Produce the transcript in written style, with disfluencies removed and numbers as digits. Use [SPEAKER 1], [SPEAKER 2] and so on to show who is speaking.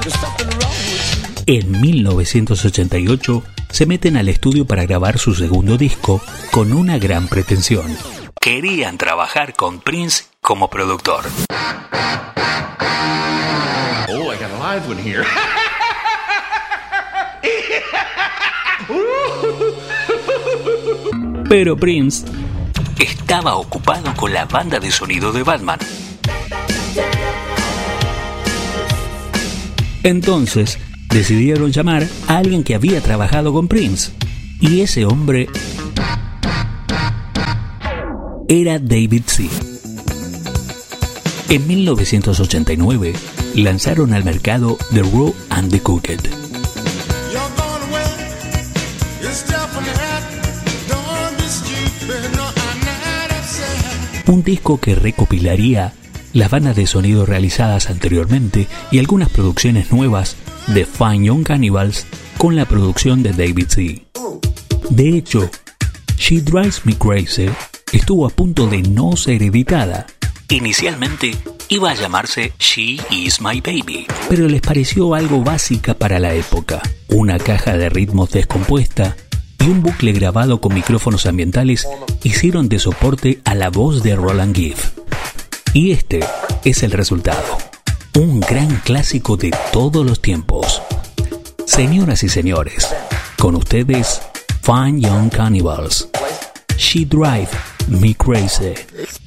[SPEAKER 1] En 1988 se meten al estudio para grabar su segundo disco con una gran pretensión. Querían trabajar con Prince como productor.
[SPEAKER 2] Oh, I got a live one here.
[SPEAKER 1] Pero Prince estaba ocupado con la banda de sonido de Batman. Entonces decidieron llamar a alguien que había trabajado con Prince. Y ese hombre era David C. En 1989 lanzaron al mercado The Raw and the Cooked. Un disco que recopilaría las bandas de sonido realizadas anteriormente y algunas producciones nuevas de Fine Young Cannibals con la producción de David C. De hecho, She Drives Me Crazy estuvo a punto de no ser editada. Inicialmente iba a llamarse She Is My Baby, pero les pareció algo básica para la época. Una caja de ritmos descompuesta y un bucle grabado con micrófonos ambientales hicieron de soporte a la voz de Roland Gibb. Y este es el resultado. Un gran clásico de todos los tiempos. Señoras y señores, con ustedes, Fine Young Cannibals. She Drive Me Crazy.